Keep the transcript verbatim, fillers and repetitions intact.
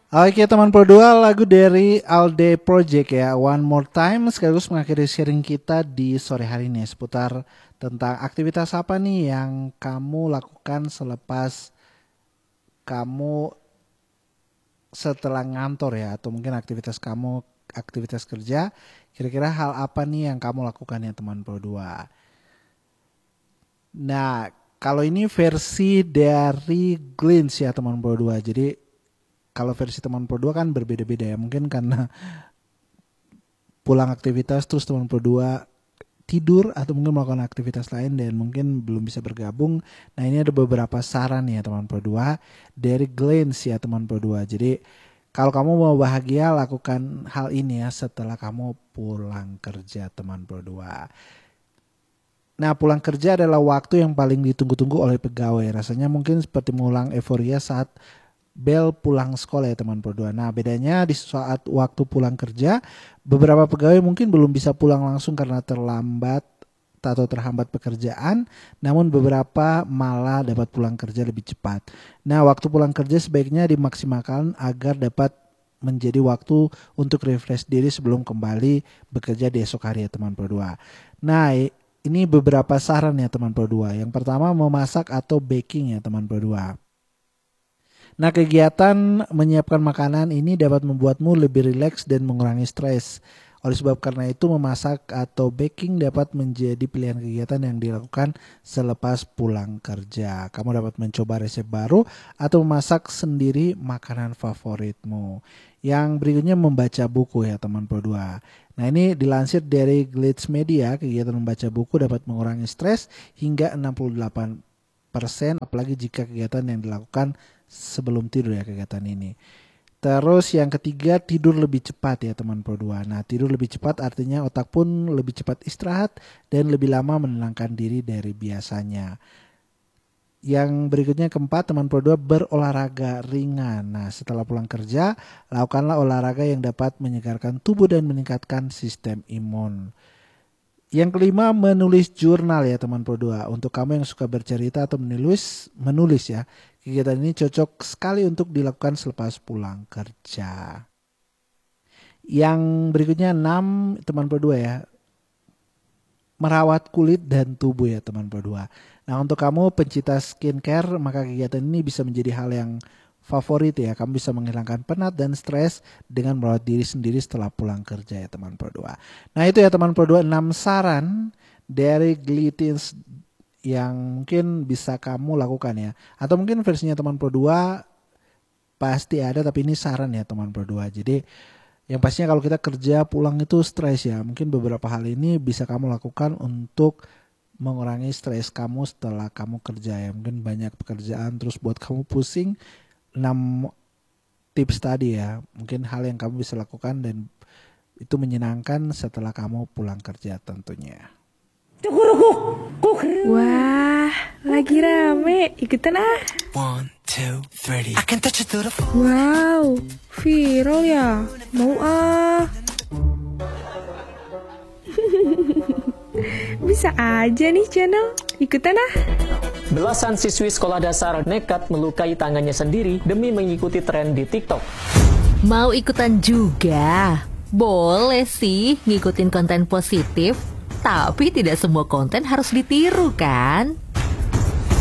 Oke teman Pro dua, lagu dari All Day Project ya, One More Time, sekaligus mengakhiri sharing kita di sore hari ini seputar tentang aktivitas apa nih yang kamu lakukan selepas kamu setelah ngantor ya, atau mungkin aktivitas kamu, aktivitas kerja. Kira-kira hal apa nih yang kamu lakukan ya teman Pro dua. Nah, kalau ini versi dari Glints ya teman Pro dua. Jadi kalau versi teman Pro dua kan berbeda-beda ya. Mungkin karena pulang aktivitas terus teman Pro dua tidur atau mungkin melakukan aktivitas lain dan mungkin belum bisa bergabung. Nah, ini ada beberapa saran ya teman Pro dua dari Glints ya teman Pro dua. Jadi kalau kamu mau bahagia, lakukan hal ini ya setelah kamu pulang kerja teman Pro dua. Nah, pulang kerja adalah waktu yang paling ditunggu-tunggu oleh pegawai. Rasanya mungkin seperti mengulang euforia saat bel pulang sekolah ya teman Pro dua. Nah, bedanya di saat waktu pulang kerja, beberapa pegawai mungkin belum bisa pulang langsung karena terlambat atau terhambat pekerjaan, namun beberapa malah dapat pulang kerja lebih cepat. Nah, waktu pulang kerja sebaiknya dimaksimalkan agar dapat menjadi waktu untuk refresh diri sebelum kembali bekerja di esok hari ya teman Pro dua. Nah, ini beberapa saran ya teman Pro dua. Yang pertama, memasak atau baking ya teman Pro dua. Nah, kegiatan menyiapkan makanan ini dapat membuatmu lebih rileks dan mengurangi stres. Oleh sebab karena itu, memasak atau baking dapat menjadi pilihan kegiatan yang dilakukan selepas pulang kerja. Kamu dapat mencoba resep baru atau memasak sendiri makanan favoritmu. Yang berikutnya, membaca buku ya teman Pro dua. Nah, ini dilansir dari Glitch Media, kegiatan membaca buku dapat mengurangi stres hingga enam puluh delapan persen, apalagi jika kegiatan yang dilakukan sebelum tidur ya kegiatan ini. Terus yang ketiga, tidur lebih cepat ya teman Pro dua. Nah, tidur lebih cepat artinya otak pun lebih cepat istirahat dan lebih lama menenangkan diri dari biasanya. Yang berikutnya keempat, teman Pro dua, berolahraga ringan. Nah, setelah pulang kerja, lakukanlah olahraga yang dapat menyegarkan tubuh dan meningkatkan sistem imun. Yang kelima, menulis jurnal ya teman Pro dua. Untuk kamu yang suka bercerita atau menulis, menulis ya. Kegiatan ini cocok sekali untuk dilakukan selepas pulang kerja. Yang berikutnya enam, teman Pro dua ya. Merawat kulit dan tubuh ya teman Pro dua. Nah, untuk kamu pencinta skincare, maka kegiatan ini bisa menjadi hal yang favorit ya. Kamu bisa menghilangkan penat dan stres dengan merawat diri sendiri setelah pulang kerja ya teman Pro dua. Nah, itu ya teman Pro dua, enam saran dari Glitins yang mungkin bisa kamu lakukan ya. Atau mungkin versinya teman Pro dua pasti ada, tapi ini saran ya teman Pro dua. Jadi yang pastinya kalau kita kerja pulang itu stres ya. Mungkin beberapa hal ini bisa kamu lakukan untuk mengurangi stres kamu setelah kamu kerja ya. Mungkin banyak pekerjaan terus buat kamu pusing. enam tips tadi ya, mungkin hal yang kamu bisa lakukan dan itu menyenangkan setelah kamu pulang kerja tentunya. Wah, lagi rame, ikutan ah. One, two, three. I can touch it to the floor. Wow, viral ya, mau ah. Bisa aja nih channel, ikutan ah. Belasan siswi sekolah dasar nekat melukai tangannya sendiri demi mengikuti tren di TikTok. Mau ikutan juga? Boleh sih ngikutin konten positif, tapi tidak semua konten harus ditiru kan?